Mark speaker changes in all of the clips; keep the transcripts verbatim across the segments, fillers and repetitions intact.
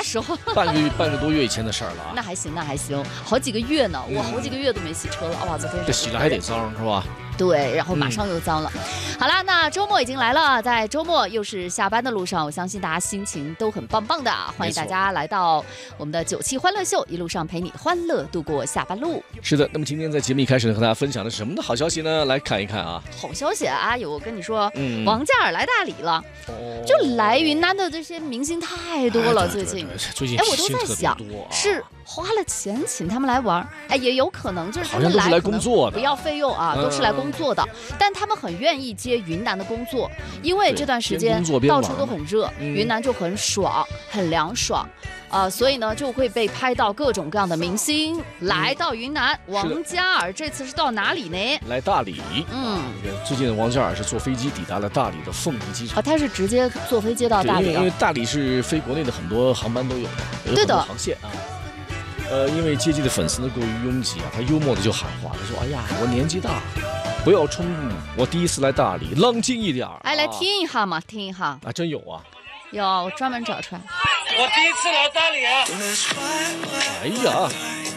Speaker 1: 时候，
Speaker 2: 半个月半个多月以前的事儿了啊。
Speaker 1: 那还行，那还行，好几个月呢，我好几个月都没洗车了，哇，昨天
Speaker 2: 这洗了还得脏是吧？
Speaker 1: 对，然后马上又脏了。嗯、好啦，那周末已经来了，在周末又是下班的路上，我相信大家心情都很棒棒的，欢迎大家来到我们的九七欢乐秀，一路上陪你欢乐度过下班路。
Speaker 2: 是的，那么今天在节目一开始和大家分享的是什么的好消息呢？来看一看啊。
Speaker 1: 好消息啊！有我跟你说，嗯、王嘉尔来大理了，哦、就来云南的这些明星太多了，哎、最近。
Speaker 2: 最近
Speaker 1: 哎，我都在想，啊、是花了钱请他们来玩，哎，也有可能就是他们
Speaker 2: 来来工作的，
Speaker 1: 不要费用啊，嗯、都是来工作的，但他们很愿意接云南的工作，因为这段时间到处都很热，嗯、云南就很爽，很凉爽。呃，所以呢，就会被拍到各种各样的明星来到云南。嗯、王嘉尔这次是到哪里呢？
Speaker 2: 来大理。嗯，最近王嘉尔是坐飞机抵达了大理的凤梨机场。
Speaker 1: 啊，他是直接坐飞机到大理的，
Speaker 2: 因为大理是飞国内的很多航班都有的，有很多航线啊。呃，因为接机的粉丝呢过于拥挤啊，他幽默的就喊话，他说：“哎呀，我年纪大，不要冲动，我第一次来大理，冷静一点。”
Speaker 1: 哎，来听一下嘛，听一下。
Speaker 2: 啊，真有啊。
Speaker 1: 有，我专门找出来。
Speaker 3: 我第一次来大理啊！
Speaker 2: 哎呀，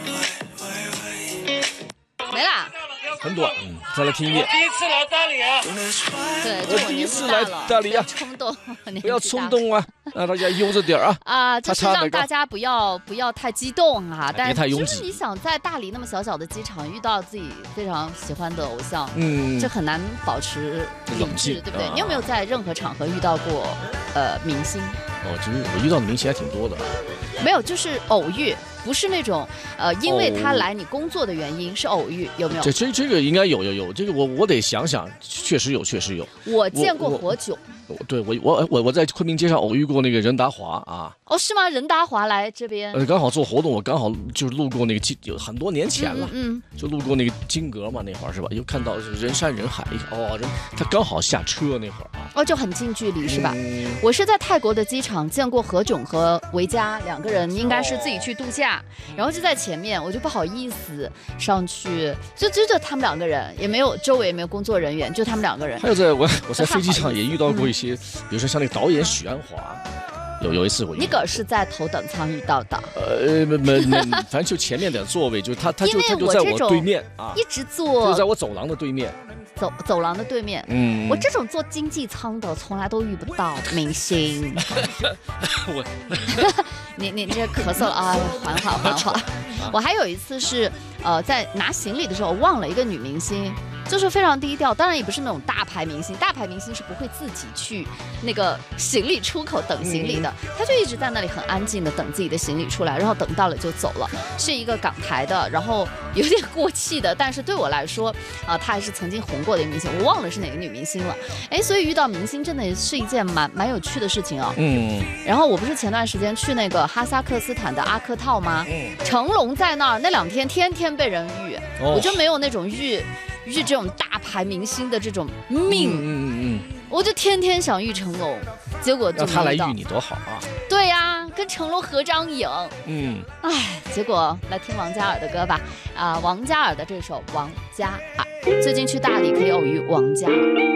Speaker 1: 没啦，
Speaker 2: 很短，嗯，再来听一遍。
Speaker 3: 我第一次来大理啊！
Speaker 1: 对，
Speaker 2: 我第一次来大理啊！
Speaker 1: 冲动，
Speaker 2: 不要冲动啊，让大家悠着点啊！
Speaker 1: 啊，就是让大家不要不要太激动啊，但
Speaker 2: 别太拥挤。
Speaker 1: 就是你想在大理那么小小的机场遇到自己非常喜欢的偶像，
Speaker 2: 嗯，
Speaker 1: 这很难保持理智，对不对？你有没有在任何场合遇到过呃明星？
Speaker 2: 哦，其实我遇到的明星还挺多的。
Speaker 1: 没有，就是偶遇，不是那种呃，因为他来你工作的原因，是偶遇，有没有？
Speaker 2: 这这这个应该有有有，这个我我得想想，确实有，确实有。
Speaker 1: 我见过何炅。
Speaker 2: 对我我我我在昆明街上偶遇过那个任达华啊。
Speaker 1: 哦，是吗？任达华来这边，
Speaker 2: 呃，刚好做活动，我刚好就是路过那个金，有很多年前了，
Speaker 1: 嗯，嗯
Speaker 2: 就路过那个金阁嘛，那会儿是吧？又看到人山人海，哦，人他刚好下车那会儿啊，
Speaker 1: 哦，就很近距离是吧？
Speaker 2: 嗯、
Speaker 1: 我是在泰国的机场见过何炅和维嘉两个人，应该是自己去度假，哦、然后就在前面，我就不好意思上去，就就就他们两个人，也没有周围也没有工作人员，就他们两个人。
Speaker 2: 还有在我我在飞机上也遇到过一些，嗯、比如说像那个导演许鞍华。有有一次我
Speaker 1: 你可是在头等舱遇到的，
Speaker 2: 呃，没没没，反正就前面的座位，就他他就他就在我对面啊，
Speaker 1: 一直坐，
Speaker 2: 就在我走廊的对面，
Speaker 1: 走走廊的对面。嗯，我这种坐经济舱的从来都遇不到明星。
Speaker 2: 我，
Speaker 1: 你你这咳嗽了啊，缓缓缓缓。我还有一次是呃在拿行李的时候忘了一个女明星。就是非常低调，当然也不是那种大牌明星，大牌明星是不会自己去那个行李出口等行李的，嗯、他就一直在那里很安静的等自己的行李出来，然后等到了就走了。是一个港台的，然后有点过气的，但是对我来说，啊、呃，他还是曾经红过的一个明星，我忘了是哪个女明星了。哎，所以遇到明星真的是一件蛮蛮有趣的事情啊、哦。嗯。然后我不是前段时间去那个哈萨克斯坦的阿克套吗？嗯。成龙在那儿，那两天天天被人遇，哦、我就没有那种遇。遇这种大牌明星的这种命，嗯嗯嗯，我就天天想遇成龙，结果就
Speaker 2: 让他来遇你多好啊！
Speaker 1: 对呀、啊，跟成龙合张影，嗯，哎，结果来听王嘉尔的歌吧，啊、呃，王嘉尔的这首《王嘉尔》，最近去大理可以偶遇王嘉尔。